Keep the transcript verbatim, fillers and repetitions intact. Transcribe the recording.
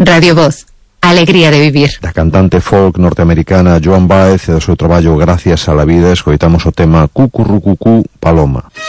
Radio Voz, alegría de vivir. Da cantante folk norteamericana Joan Baez e do seu traballo Gracias a la vida escoitamos o tema Cucurrucucú Paloma.